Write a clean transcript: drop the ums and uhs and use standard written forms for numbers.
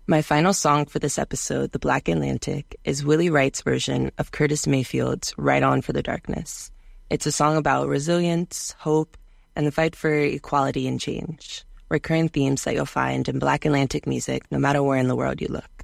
My final song for this episode, The Black Atlantic, is Willie Wright's version of Curtis Mayfield's Right On for the Darkness. It's a song about resilience, hope, and the fight for equality and change, recurring themes that you'll find in Black Atlantic music no matter where in the world you look.